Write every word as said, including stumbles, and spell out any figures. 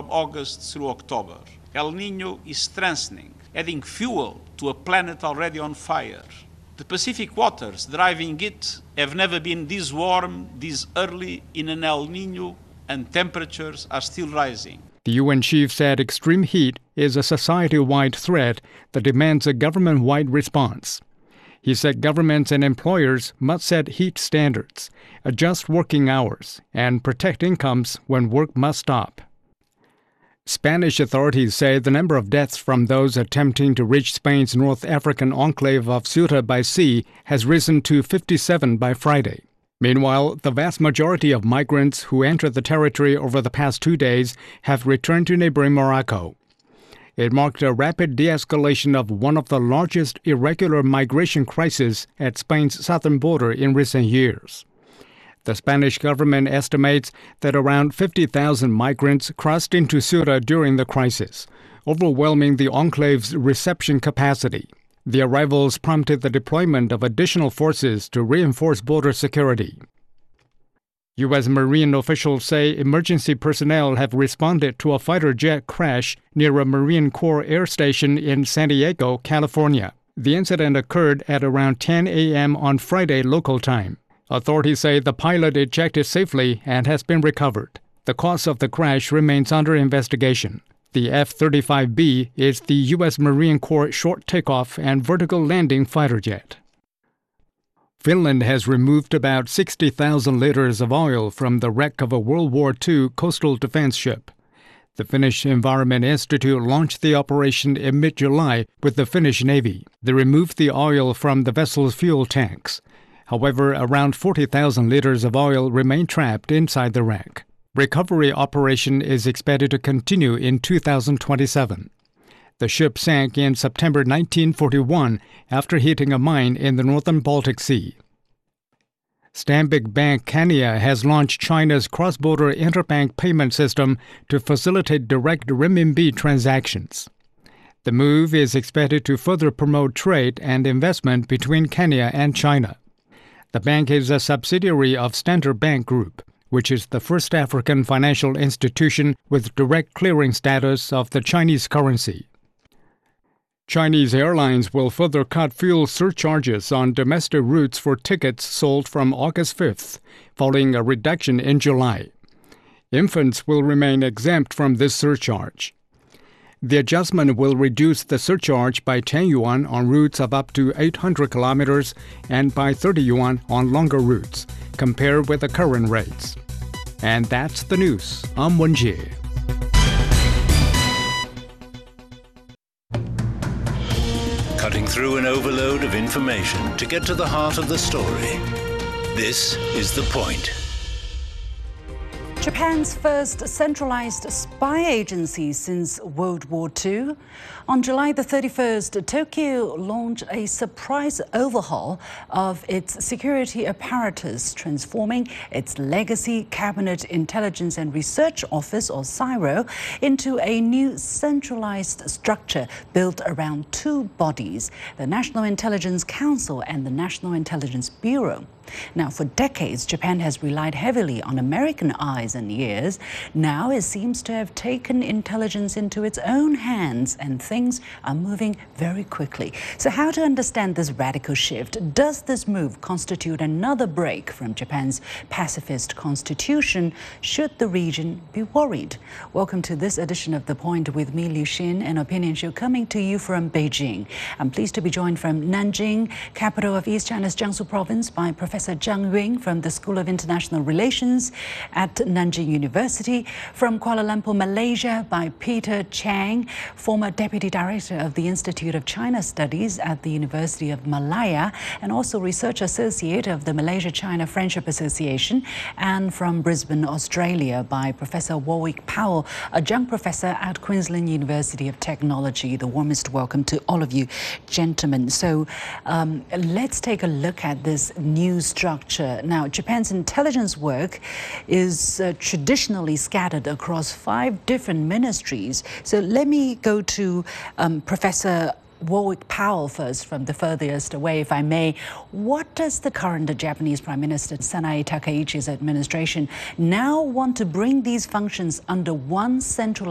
from August through October. El Niño is strengthening, adding fuel to a planet already on fire. The Pacific waters driving it have never been this warm, this early in an El Niño, and temperatures are still rising. The U N chief said extreme heat is a society-wide threat that demands a government-wide response. He said governments and employers must set heat standards, adjust working hours, and protect incomes when work must stop. Spanish authorities say the number of deaths from those attempting to reach Spain's North African enclave of Ceuta by sea has risen to fifty-seven by Friday. Meanwhile, the vast majority of migrants who entered the territory over the past two days have returned to neighboring Morocco. It marked a rapid de-escalation of one of the largest irregular migration crises at Spain's southern border in recent years. The Spanish government estimates that around fifty thousand migrants crossed into Ceuta during the crisis, overwhelming the enclave's reception capacity. The arrivals prompted the deployment of additional forces to reinforce border security. U S Marine officials say emergency personnel have responded to a fighter jet crash near a Marine Corps air station in San Diego, California. The incident occurred at around ten a.m. on Friday local time. Authorities say the pilot ejected safely and has been recovered. The cause of the crash remains under investigation. The F thirty-five B is the U S Marine Corps short takeoff and vertical landing fighter jet. Finland has removed about sixty thousand liters of oil from the wreck of a World War Two coastal defense ship. The Finnish Environment Institute launched the operation in mid-July with the Finnish Navy. They removed the oil from the vessel's fuel tanks. However, around forty thousand liters of oil remain trapped inside the wreck. Recovery operation is expected to continue in two thousand twenty-seven. The ship sank in September nineteen forty-one after hitting a mine in the northern Baltic Sea. Stanbic Bank Kenya has launched China's cross-border interbank payment system to facilitate direct renminbi transactions. The move is expected to further promote trade and investment between Kenya and China. The bank is a subsidiary of Standard Bank Group, which is the first African financial institution with direct clearing status of the Chinese currency. Chinese airlines will further cut fuel surcharges on domestic routes for tickets sold from August fifth, following a reduction in July. Infants will remain exempt from this surcharge. The adjustment will reduce the surcharge by ten yuan on routes of up to eight hundred kilometers and by thirty yuan on longer routes, compared with the current rates. And that's the news. I'm Wen Jie. Cutting through an overload of information to get to the heart of the story. This is The Point. Japan's first centralized spy agency since World War Two. On July the thirty-first, Tokyo launched a surprise overhaul of its security apparatus, transforming its legacy Cabinet Intelligence and Research Office, or CIRO, into a new centralized structure built around two bodies, the National Intelligence Council and the National Intelligence Bureau. Now, for decades, Japan has relied heavily on American eyes and ears. Now it seems to have taken intelligence into its own hands, and things are moving very quickly. So how to understand this radical shift? Does this move constitute another break from Japan's pacifist constitution? Should the region be worried? Welcome to this edition of The Point with me, Liu Xin, an opinion show coming to you from Beijing. I'm pleased to be joined from Nanjing, capital of East China's Jiangsu province, by Professor Zhang Yun from the School of International Relations at Nanjing University. From Kuala Lumpur, Malaysia, by Peter Chang, former Deputy Director of the Institute of China Studies at the University of Malaya, and also Research Associate of the Malaysia-China Friendship Association. And from Brisbane, Australia, by Professor Warwick Powell, Adjunct Professor at Queensland University of Technology. The warmest welcome to all of you, gentlemen. So um, let's take a look at this new structure. Now, Japan's intelligence work is uh, traditionally scattered across five different ministries. So let me go to um, Professor Warwick Powell first, from the furthest away, if I may. What does the current Japanese Prime Minister Sanae Takaichi's administration now want to bring these functions under one central